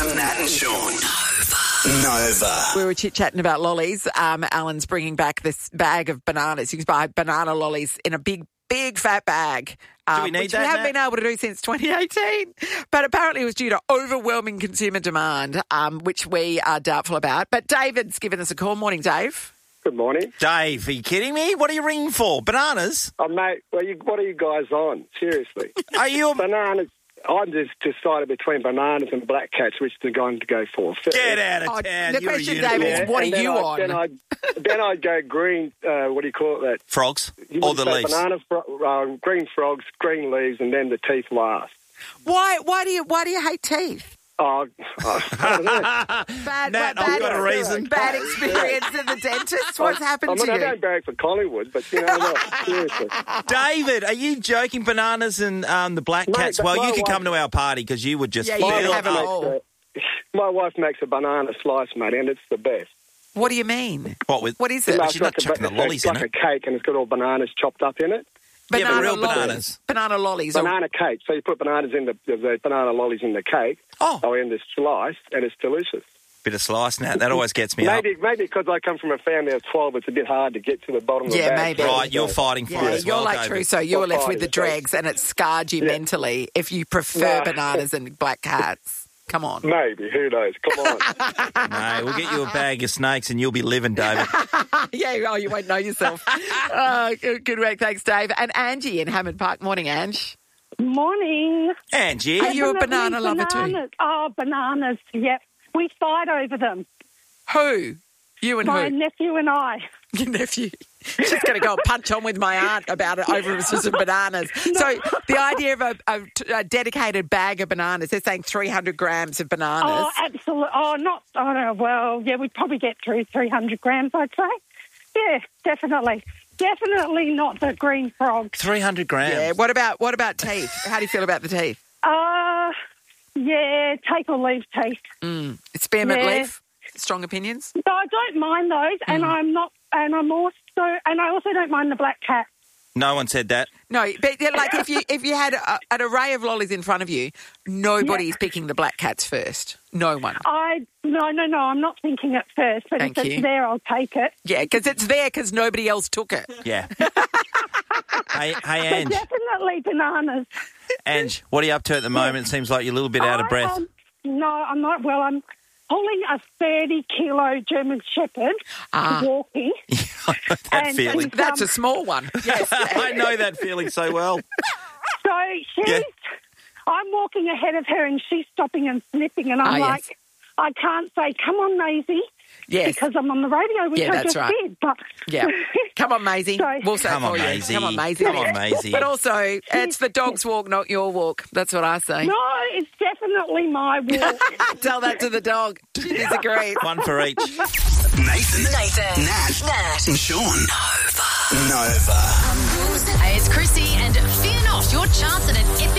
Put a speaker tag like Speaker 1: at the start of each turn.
Speaker 1: Nat and Sean. Nova.
Speaker 2: We were chit-chatting about lollies. Alan's bringing back this bag of bananas. You can buy banana lollies in a big fat bag.
Speaker 3: Do we need
Speaker 2: which
Speaker 3: that,
Speaker 2: we haven't
Speaker 3: Nat?
Speaker 2: been able to do since 2018. But apparently it was due to overwhelming consumer demand, which we are doubtful about. But David's given us a call. Morning, Dave.
Speaker 4: Good morning.
Speaker 3: Dave, are you kidding me? What are you ringing for? Bananas?
Speaker 4: Oh, mate, what are you guys on? Seriously.
Speaker 3: Are you...
Speaker 4: Bananas. I'm just decided between bananas and black cats, which they're going to go for.
Speaker 3: Get out of town.
Speaker 2: The
Speaker 3: You're a
Speaker 2: question,
Speaker 3: unicorn.
Speaker 2: David, is what are you on?
Speaker 4: Then I'd go green, what do you call it?
Speaker 3: Frogs?
Speaker 4: You
Speaker 3: Or
Speaker 4: would
Speaker 3: the
Speaker 4: say
Speaker 3: leaves?
Speaker 4: green frogs, green leaves, and then the teeth last.
Speaker 2: Why do you hate teeth?
Speaker 4: I don't know.
Speaker 3: Nat, I've got a reason.
Speaker 2: Bad experience at the dentist? What's happened to
Speaker 4: I
Speaker 2: you?
Speaker 4: don't bag for Collingwood, but you know what? Seriously.
Speaker 3: David, are you joking? Bananas and the black
Speaker 4: Mate,
Speaker 3: cats?
Speaker 4: but
Speaker 3: Well,
Speaker 4: my
Speaker 3: you could
Speaker 4: wife-
Speaker 3: come to our party because you would just
Speaker 2: Yeah,
Speaker 3: feel
Speaker 2: you have it
Speaker 3: up.
Speaker 2: all.
Speaker 4: My wife makes a banana slice, mate, and it's the best.
Speaker 2: What do you mean? What is it?
Speaker 3: Well, she's not chucking the lollies in
Speaker 4: It's like
Speaker 3: it.
Speaker 4: a cake, and it's got all bananas chopped up in it.
Speaker 3: Yeah, but real
Speaker 2: lollies.
Speaker 3: bananas.
Speaker 2: Banana lollies.
Speaker 4: Banana cake. So you put bananas in the banana lollies in the cake, or in the slice, and it's delicious.
Speaker 3: Bit of slice, Nat. That always gets me up.
Speaker 4: Maybe because I come from a family of 12, it's a bit hard to get to the bottom of the bag.
Speaker 3: Right, you're fighting for it as well,
Speaker 2: you're like
Speaker 3: David.
Speaker 2: Trusso. You were left with the dregs, and it scarred you mentally if you prefer bananas and black cats. Come on.
Speaker 4: Maybe. Who knows? Come on.
Speaker 3: No, we'll get you a bag of snakes and you'll be living, David.
Speaker 2: You won't know yourself. Good work. Thanks, Dave. And Angie in Hammond Park. Morning, Ange.
Speaker 5: Morning.
Speaker 3: Angie.
Speaker 2: Are you a banana lover too?
Speaker 5: Bananas. Oh, bananas, yep. We fight over them.
Speaker 2: Who? You and
Speaker 5: My
Speaker 2: who?
Speaker 5: nephew and I.
Speaker 2: Your nephew. She's going to go and punch on with my aunt about it over some bananas. So the idea of a dedicated bag of bananas, they're saying 300 grams of bananas.
Speaker 5: Oh, absolutely. We'd probably get through 300 grams, I'd say. Yeah, definitely. Definitely not the green frog.
Speaker 3: 300 grams.
Speaker 2: Yeah. What about teeth? How do you feel about the teeth?
Speaker 5: Yeah, take or leave teeth.
Speaker 2: Spearmint leaf? Strong opinions?
Speaker 5: No, I don't mind those, and I also don't mind the black cat.
Speaker 3: No one said that.
Speaker 2: No, but like if you had an array of lollies in front of you, nobody's picking the black cats first. No one.
Speaker 5: No, I'm not thinking it first, but
Speaker 2: Thank
Speaker 5: if
Speaker 2: you.
Speaker 5: it's there, I'll take it.
Speaker 2: Yeah, because it's there because nobody else took it.
Speaker 3: Yeah. hey,
Speaker 5: But
Speaker 3: Ange.
Speaker 5: definitely bananas.
Speaker 3: Ange, what are you up to at the moment? It seems like you're a little bit out of breath.
Speaker 5: No, I'm not. Well, I'm pulling a 30-kilo German Shepherd walking.
Speaker 3: I know that feeling.
Speaker 2: That's a small one. Yes.
Speaker 3: I know that feeling so well.
Speaker 5: So I'm walking ahead of her and she's stopping and sniffing, and I'm
Speaker 2: yes.
Speaker 5: I can't say, come on, Maisie, because I'm on the radio, which I
Speaker 2: that's
Speaker 5: just
Speaker 2: right.
Speaker 5: did. But
Speaker 2: Come on, Maisie. We'll say
Speaker 3: Come
Speaker 2: for
Speaker 3: on,
Speaker 2: you.
Speaker 3: Maisie.
Speaker 2: Come on, Maisie.
Speaker 3: Come on, Maisie.
Speaker 2: But also, it's the dog's walk, not your walk. That's what I say.
Speaker 5: No, it's definitely my walk.
Speaker 2: Tell that to the dog. She disagrees.
Speaker 3: One for each.
Speaker 1: Nathan. Nat. And Sean. Nova.
Speaker 6: Hey, it's Chrissy, and fear not, your chance at an epic